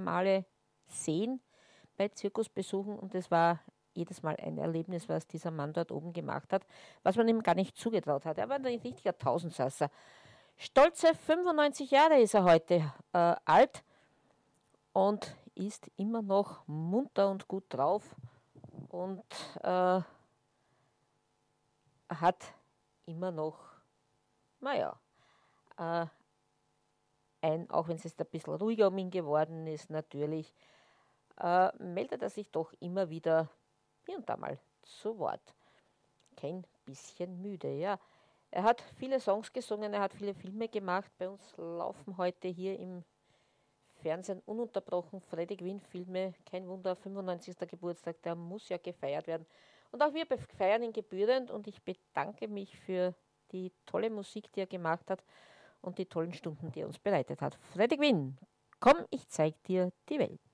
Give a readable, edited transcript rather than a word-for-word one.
Male sehen bei Zirkusbesuchen und es war jedes Mal ein Erlebnis, was dieser Mann dort oben gemacht hat, was man ihm gar nicht zugetraut hat. Er war ein richtiger Tausendsasser. Stolze 95 Jahre ist er heute alt und ist immer noch munter und gut drauf und hat immer noch, naja, auch wenn es jetzt ein bisschen ruhiger um ihn geworden ist, natürlich, meldet er sich doch immer wieder hier und da mal zu Wort. Kein bisschen müde, ja. Er hat viele Songs gesungen, er hat viele Filme gemacht. Bei uns laufen heute hier im Fernsehen ununterbrochen Freddie Quinn-Filme. Kein Wunder, 95. Geburtstag, der muss ja gefeiert werden. Und auch wir feiern ihn gebührend und ich bedanke mich für die tolle Musik, die er gemacht hat und die tollen Stunden, die er uns bereitet hat. Freddie Quinn, komm, ich zeig dir die Welt.